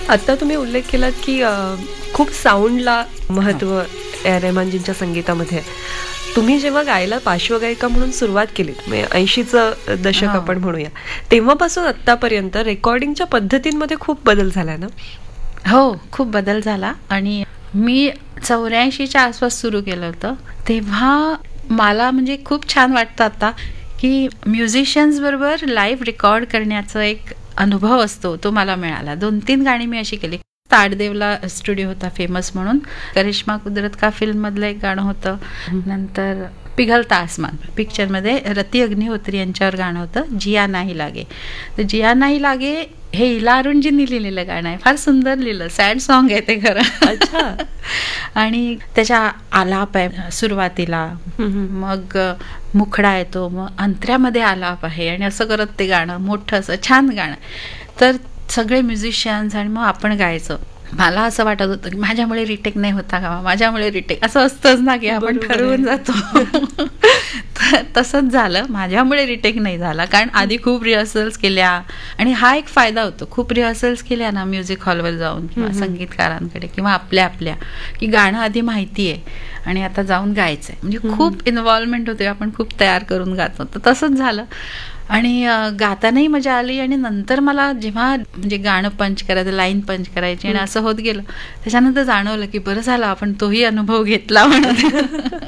आता तुम्ही उल्लेख केलात की खूप साऊंडला महत्त्व ए आर रेहमानजींच्या संगीतामध्ये. तुम्ही जेव्हा गायला पार्श्वगायिका म्हणून सुरुवात केलीत, म्हणजे 80चं दशक आपण म्हणूया, तेव्हापासून आत्तापर्यंत रेकॉर्डिंगच्या पद्धतींमध्ये खूप बदल झाला ना? हो, खूप बदल झाला. आणि मी 84च्या आसपास सुरू केलं होतं, तेव्हा मला म्हणजे खूप छान वाटतं आता की म्युझिशियन्स बरोबर लाईव्ह रेकॉर्ड करण्याचा एक अनुभव असतो, तो मला मिळाला. 2-3 गाणी मी अशी केली. ताडदेवला स्टुडिओ होता फेमस म्हणून, करिश्मा कुदरत का फिल्म मधलं एक गाणं होतं. नंतर पिघलता आसमान पिक्चरमध्ये रती अग्निहोत्री यांच्यावर गाणं होतं, जिया नाही लागे. तर जिया नाही लागे हे इला अरुणजींनी लिहिलेलं गाणं आहे. फार सुंदर लिहिलं, सॅड सॉन्ग आहे ते खरं. अच्छा. आणि त्याच्या आलाप आहे सुरुवातीला, मग मुखडा येतो, मग अंतऱ्यामध्ये आलाप आहे, आणि असं करत ते गाणं मोठं असं छान गाणं. तर सगळे म्युझिशियन्स आणि मग आपण गायचं. मला असं वाटत होतं की माझ्यामुळे रिटेक नाही होता का, माझ्यामुळे रिटेक असं असतंच ना की आपण ठरवून जातो. तसंच झालं, माझ्यामुळे रिटेक नाही झाला, कारण आधी खूप रिहर्सल्स केल्या. आणि हा एक फायदा होतो, खूप रिहर्सल्स केल्या ना म्युझिक हॉलवर जाऊन किंवा संगीतकारांकडे किंवा आपल्या की गाणं आधी माहिती आहे आणि आता जाऊन गायचंय, म्हणजे खूप इन्व्हॉल्वमेंट होते, आपण खूप तयार करून गातो. तर तसंच झालं आणि गातानाही मजा आली. आणि नंतर मला जेव्हा म्हणजे गाणं पंच करायचं, लाईन पंच करायची आणि असं होत गेलं, त्याच्यानंतर जाणवलं की बरं झालं आपण तोही अनुभव घेतला म्हणून.